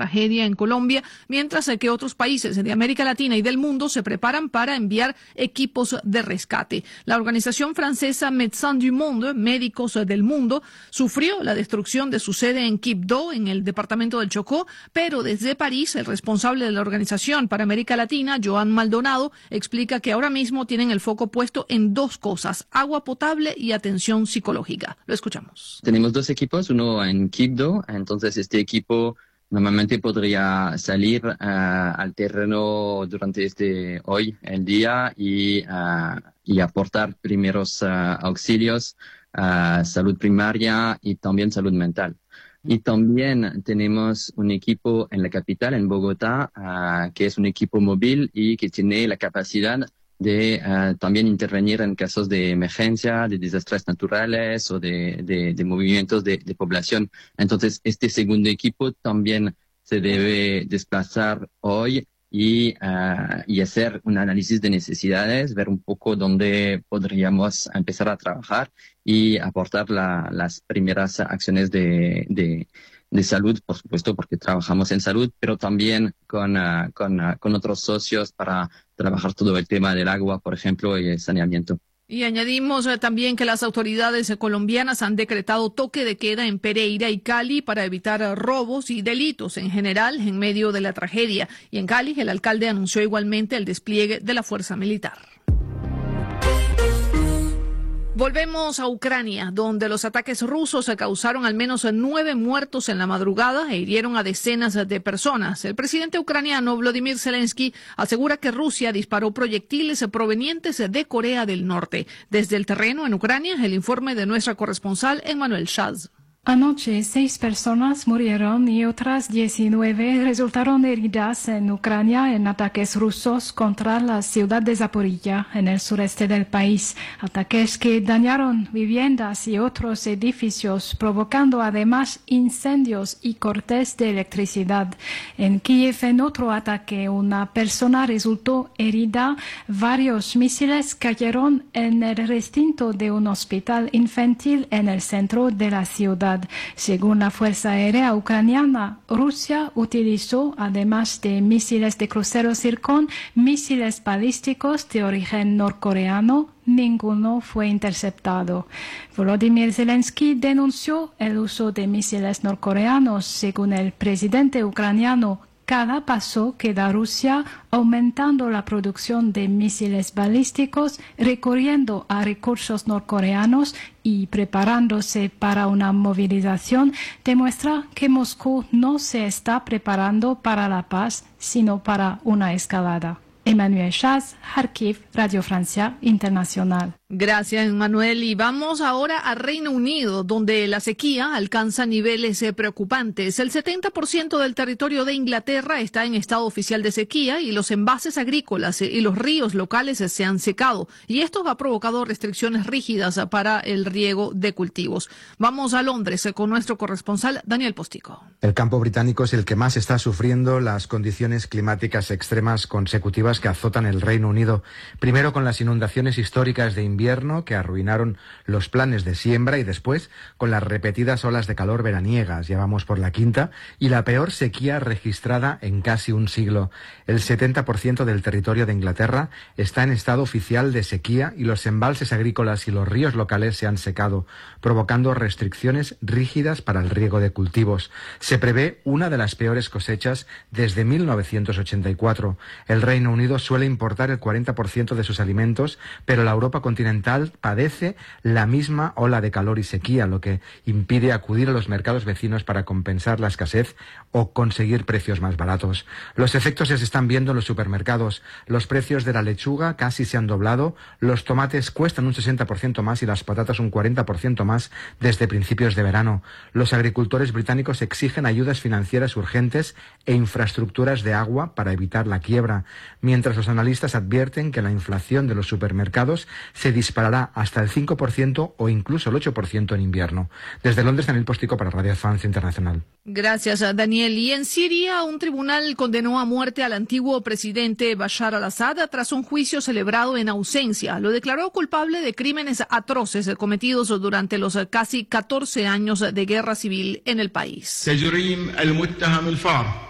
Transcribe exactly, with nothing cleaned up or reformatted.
tragedia en Colombia, mientras que otros países de América Latina y del mundo se preparan para enviar equipos de rescate. La organización francesa Médecins du Monde, Médicos del Mundo, sufrió la destrucción de su sede en Quibdó, en el departamento del Chocó, pero desde París, el responsable de la organización para América Latina, Joan Maldonado, explica que ahora mismo tienen el foco puesto en dos cosas: agua potable y atención psicológica. Lo escuchamos. Tenemos dos equipos, uno en Quibdó, entonces este equipo normalmente podría salir uh, al terreno durante este hoy, el día, y, uh, y aportar primeros uh, auxilios, uh, salud primaria y también salud mental. Y también tenemos un equipo en la capital, en Bogotá, uh, que es un equipo móvil y que tiene la capacidad de uh, también intervenir en casos de emergencia, de desastres naturales o de, de, de movimientos de, de población. Entonces, este segundo equipo también se debe desplazar hoy y, uh, y hacer un análisis de necesidades, ver un poco dónde podríamos empezar a trabajar y aportar la, las primeras acciones de, de, de salud, por supuesto, porque trabajamos en salud, pero también con, uh, con, uh, con otros socios para trabajar todo el tema del agua, por ejemplo, y el saneamiento. Y añadimos eh, también que las autoridades eh, colombianas han decretado toque de queda en Pereira y Cali para evitar eh, robos y delitos en general en medio de la tragedia. Y en Cali, el alcalde anunció igualmente el despliegue de la fuerza militar. Volvemos a Ucrania, donde los ataques rusos causaron al menos nueve muertos en la madrugada e hirieron a decenas de personas. El presidente ucraniano Volodymyr Zelensky asegura que Rusia disparó proyectiles provenientes de Corea del Norte. Desde el terreno en Ucrania, el informe de nuestra corresponsal Emmanuel Shaz. Anoche, seis personas murieron y otras diecinueve resultaron heridas en Ucrania en ataques rusos contra la ciudad de Zaporilla, en el sureste del país. Ataques que dañaron viviendas y otros edificios, provocando además incendios y cortes de electricidad. En Kiev, en otro ataque, una persona resultó herida. Varios misiles cayeron en el recinto de un hospital infantil en el centro de la ciudad. Según la Fuerza Aérea Ucraniana, Rusia utilizó, además de misiles de crucero Zircon, misiles balísticos de origen norcoreano. Ninguno fue interceptado. Volodymyr Zelensky denunció el uso de misiles norcoreanos. Según el presidente ucraniano, cada paso que da Rusia aumentando la producción de misiles balísticos, recurriendo a recursos norcoreanos y preparándose para una movilización, demuestra que Moscú no se está preparando para la paz, sino para una escalada. Emmanuel Shaz, Kharkiv, Radio Francia Internacional. Gracias, Manuel. Y vamos ahora a Reino Unido, donde la sequía alcanza niveles eh, preocupantes. El setenta por ciento del territorio de Inglaterra está en estado oficial de sequía y los envases agrícolas eh, y los ríos locales eh, se han secado. Y esto ha provocado restricciones rígidas eh, para el riego de cultivos. Vamos a Londres eh, con nuestro corresponsal Daniel Postico. El campo británico es el que más está sufriendo las condiciones climáticas extremas consecutivas que azotan el Reino Unido. Primero con las inundaciones históricas de invierno que arruinaron los planes de siembra y después con las repetidas olas de calor veraniegas, ya vamos por la quinta, y la peor sequía registrada en casi un siglo. El setenta por ciento del territorio de Inglaterra está en estado oficial de sequía y los embalses agrícolas y los ríos locales se han secado, provocando restricciones rígidas para el riego de cultivos. Se prevé una de las peores cosechas desde mil novecientos ochenta y cuatro. El Reino Unido suele importar el cuarenta por ciento de sus alimentos, pero la Europa continental padece la misma ola de calor y sequía, lo que impide acudir a los mercados vecinos para compensar la escasez o conseguir precios más baratos. Los efectos ya se están viendo en los supermercados. Los precios de la lechuga casi se han doblado, los tomates cuestan un sesenta por ciento más y las patatas un cuarenta por ciento más desde principios de verano. Los agricultores británicos exigen ayudas financieras urgentes e infraestructuras de agua para evitar la quiebra, mientras los analistas advierten que la inflación de los supermercados se disparará hasta el cinco por ciento o incluso el ocho por ciento en invierno. Desde Londres, Daniel Postico para Radio Francia Internacional. Gracias, Daniel. Y en Siria, un tribunal condenó a muerte al antiguo presidente Bashar al-Assad tras un juicio celebrado en ausencia. Lo declaró culpable de crímenes atroces cometidos durante los casi catorce años de guerra civil en el país.